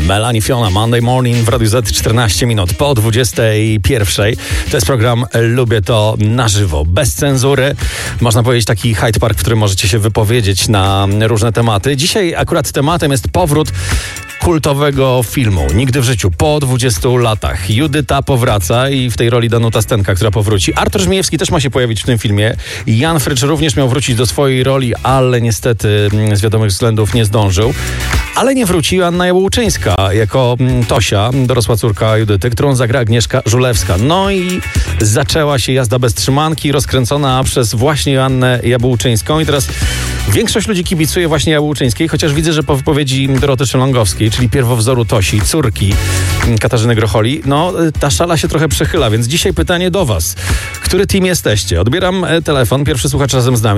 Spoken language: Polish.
Melanie Fiona, Monday Morning w Radiu Z, 14 minut po 21. To jest program Lubię to na żywo, bez cenzury. Można powiedzieć taki Hyde Park, w którym możecie się wypowiedzieć na różne tematy. Dzisiaj akurat tematem jest powrót kultowego filmu Nigdy w życiu, po 20 latach. Judyta powraca i w tej roli Danuta Stenka, która powróci. Artur Żmijewski też ma się pojawić w tym filmie. Jan Frycz również miał wrócić do swojej roli, ale niestety z wiadomych względów nie zdążył. Ale nie wróci Anna Jabłoczyńska jako Tosia, dorosła córka Judyty, którą zagra Agnieszka Żulewska. No i zaczęła się jazda bez trzymanki, rozkręcona przez właśnie Joannę Jabłoczyńską. I teraz większość ludzi kibicuje właśnie Jabłoczyńskiej, chociaż widzę, że po wypowiedzi Doroty Szylongowskiej, czyli pierwowzoru Tosi, córki Katarzyny Grocholi, no ta szala się trochę przechyla, więc dzisiaj pytanie do was. Który team jesteście? Odbieram telefon, pierwszy słuchacz razem z nami.